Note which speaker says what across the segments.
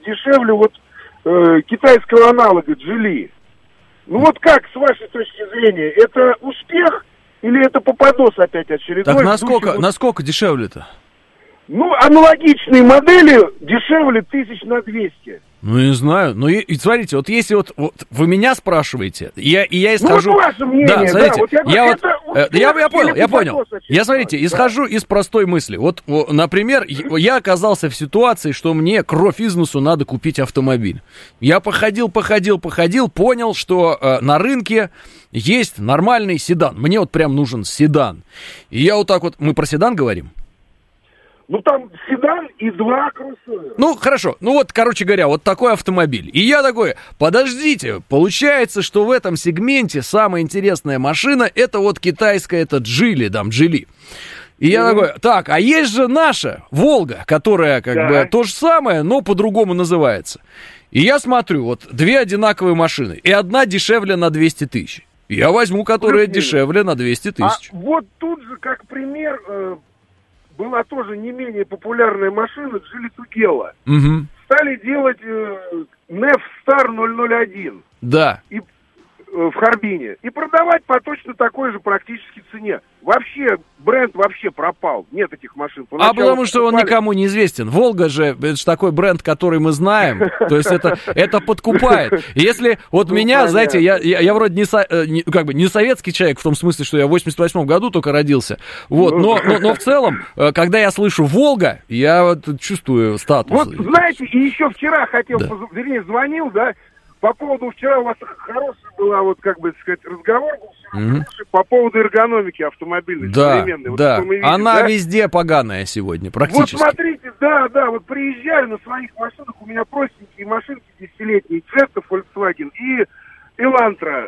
Speaker 1: дешевле вот китайского аналога Geely. Ну вот как, с вашей точки зрения, это успех или это попадос опять очередной?
Speaker 2: Так насколько дешевле-то?
Speaker 1: Ну, аналогичные модели дешевле 1200.
Speaker 2: Ну, не знаю. Ну, и смотрите, вот если вот вы меня спрашиваете, я исхожу...
Speaker 1: Ну, вот ваше мнение,
Speaker 2: да, смотрите,
Speaker 1: вот
Speaker 2: я понял. Я, смотрите, исхожу из простой мысли. Вот, например, я оказался в ситуации, что мне кровь из носу надо купить автомобиль. Я походил, понял, что на рынке есть нормальный седан. Мне вот прям нужен седан. И я вот так вот... Мы про седан говорим?
Speaker 1: Ну, там седан и 2 кроссовера.
Speaker 2: Ну, хорошо. Ну, вот, короче говоря, вот такой автомобиль. И я такой, подождите, получается, что в этом сегменте самая интересная машина, это вот китайская, это Geely. И я такой, так, а есть же наша Волга, которая как бы то же самое, но по-другому называется. И я смотрю, вот 2 одинаковые машины, и одна дешевле на 200 тысяч. Я возьму, которая дешевле на 200 тысяч.
Speaker 1: А вот тут же, как пример... была тоже не менее популярная машина Geely Tugela.
Speaker 2: Угу.
Speaker 1: Стали делать NEV Star 001.
Speaker 2: Да.
Speaker 1: И в Харбине. И продавать по точно такой же практически цене. Вообще, бренд вообще пропал. Нет этих машин.
Speaker 2: Поначалу потому что он никому не известен. Волга же, это же такой бренд, который мы знаем. То есть это подкупает. Если вот меня, знаете, я вроде не советский человек, в том смысле, что я в 88 году только родился. Вот, но в целом, когда я слышу Волга, я вот чувствую статус.
Speaker 1: Вот, знаете, и еще вчера вернее, звонил, да, по поводу, вчера у вас хороший была, вот, как бы сказать, разговор был хороший по поводу эргономики автомобильной, современной.
Speaker 2: Да,
Speaker 1: вот, видим,
Speaker 2: она везде поганая сегодня, практически.
Speaker 1: Вот смотрите, да, вот приезжаю на своих машинах, у меня простенькие машинки 10-летние, Jetta, Volkswagen и Elantra.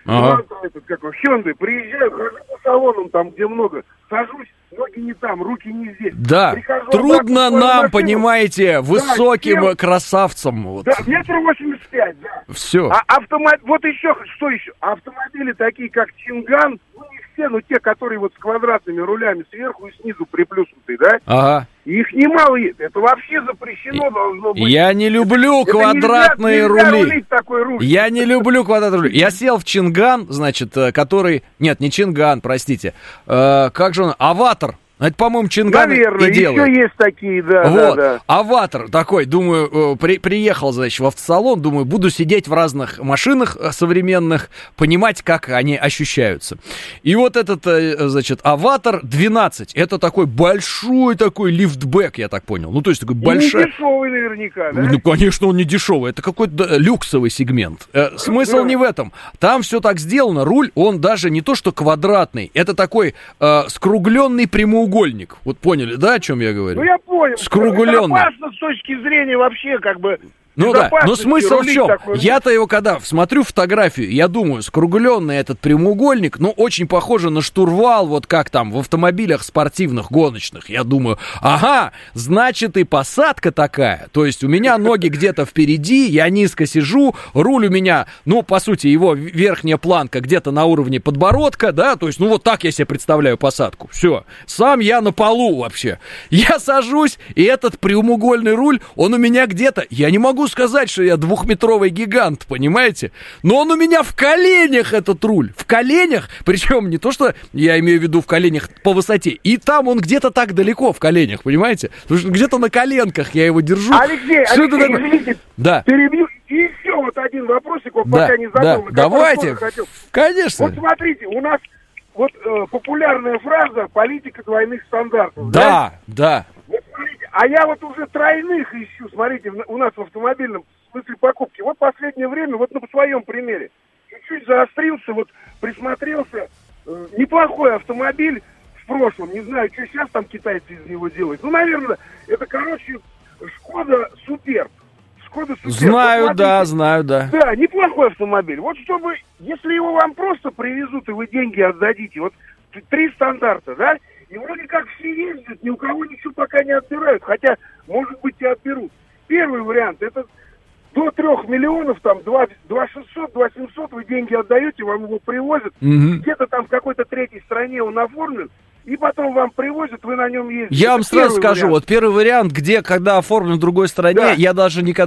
Speaker 1: Hyundai, приезжаю, хожу по салонам, там, где много, сажусь, ноги не там, руки не здесь.
Speaker 2: Да,
Speaker 1: прихожу
Speaker 2: трудно нам,
Speaker 1: машину,
Speaker 2: понимаете, высоким красавцам. Вот.
Speaker 1: Да, 1,85 м, да.
Speaker 2: Все.
Speaker 1: Вот еще, что еще? Автомобили такие, как Чинган, ну не все, но те, которые вот с квадратными рулями сверху и снизу приплюснутые, да?
Speaker 2: Ага.
Speaker 1: Их немало есть. Это вообще запрещено должно быть.
Speaker 2: Я не люблю квадратные рули.
Speaker 1: Такой руль.
Speaker 2: Я не люблю квадратные рули. Я сел в Чинган, значит, который... Нет, не Чинган, простите. Как же он? Аватар. Это, по-моему, Чинган
Speaker 1: наверное,
Speaker 2: и делает.
Speaker 1: еще есть такие, да.
Speaker 2: Вот,
Speaker 1: да.
Speaker 2: Аватар такой, думаю, приехал, значит, в автосалон, думаю, буду сидеть в разных машинах современных, понимать, как они ощущаются. И вот этот, значит, Аватар 12, это такой большой такой лифтбэк, я так понял. Ну, то есть такой большой.
Speaker 1: Не дешевый наверняка, да?
Speaker 2: Ну, конечно, он не дешевый, это какой-то люксовый сегмент. Смысл не в этом. Там все так сделано, руль, он даже не то, что квадратный, это такой скругленный прямоугольник. Вот поняли, да, о чем я говорю?
Speaker 1: Ну, я понял.
Speaker 2: Скругленный.
Speaker 1: Это опасно с точки зрения вообще, как бы...
Speaker 2: Ну да, но смысл в чем? Я-то его когда смотрю фотографию, я думаю, скругленный этот прямоугольник, ну, очень похоже на штурвал, вот как там в автомобилях спортивных, гоночных. Я думаю, ага, значит и посадка такая. То есть у меня ноги где-то впереди, я низко сижу, руль у меня, ну, по сути, его верхняя планка где-то на уровне подбородка, да, то есть, ну, вот так я себе представляю посадку. Все, сам я на полу вообще. Я сажусь, и этот прямоугольный руль, он у меня где-то, я не могу сказать, что я 2-метровый гигант, понимаете? Но он у меня в коленях, этот руль. В коленях, причем не то, что я имею в виду в коленях по высоте, и там он где-то так далеко в коленях, понимаете? Потому что где-то на коленках я его держу.
Speaker 1: Алексей, извините,
Speaker 2: да.
Speaker 1: Перебью. И еще вот один вопросик, вот пока не забыл.
Speaker 2: Да, давайте, конечно.
Speaker 1: Вот смотрите, у нас вот популярная фраза «политика двойных стандартов».
Speaker 2: Да.
Speaker 1: Вот смотрите, а я вот уже тройных ищу, смотрите, у нас в автомобильном смысле покупки. Вот последнее время, вот на своем примере, чуть-чуть заострился, вот присмотрелся. Неплохой автомобиль в прошлом, не знаю, что сейчас там китайцы из него делают. Ну, наверное, это, Шкода Суперб.
Speaker 2: Знаю, вот, знаю. Да,
Speaker 1: неплохой автомобиль. Вот чтобы, если его вам просто привезут, и вы деньги отдадите, вот 3 стандарта, да, и вроде как все ездят, ни у кого ничего пока не отбирают, хотя, может быть, и отберут. Первый вариант, это до 3 миллионов, там, 2600, 2700 вы деньги отдаете, вам его привозят, где-то там в какой-то третьей стране он оформлен, и потом вам привозят, вы на нем ездите.
Speaker 2: Я вам сразу скажу, вот первый вариант, когда оформлен в другой стране, я даже никогда